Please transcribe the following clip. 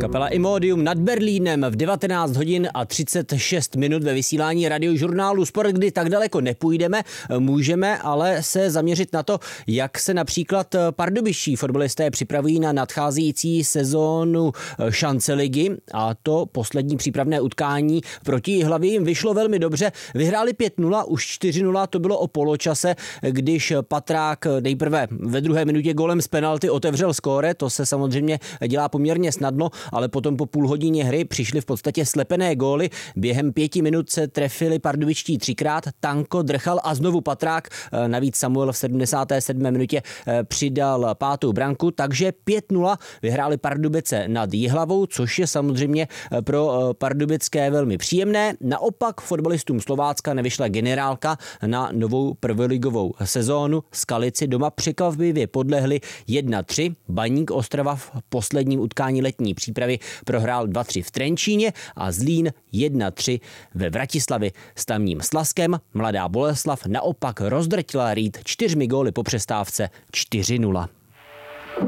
Kapela Imodium nad Berlínem v 19 hodin a 36 minut ve vysílání radiožurnálu Sport, kdy tak daleko nepůjdeme, můžeme ale se zaměřit na to, jak se například pardubičtí fotbalisté připravují na nadcházející sezónu Šanceligy, a to poslední přípravné utkání proti Jihlavě jim vyšlo velmi dobře. Vyhráli 5-0, už 4-0 to bylo o poločase, když Patrák nejprve ve druhé minutě golem z penalty otevřel skóre, to se samozřejmě dělá poměrně snadno, ale potom po půl hodině hry přišly v podstatě slepené góly. Během 5 minut se trefili pardubičtí 3krát, Tanko, Drchal a znovu Patrák. Navíc Samuel v 77. minutě přidal 5. branku, takže 5-0 vyhráli Pardubice nad Jihlavou, což je samozřejmě pro pardubické velmi příjemné. Naopak fotbalistům Slovácka nevyšla generálka na novou prvoligovou sezónu. Skalici doma překvapivě podlehli 1-3. Baník Ostrava v posledním utkání letní přípravy prohrál 2-3 v Trenčíně a Zlín 1-3 ve Vratislavi s tamním Slazskem. Mladá Boleslav naopak rozdrtila Rýt 4 góly po přestávce 4-0.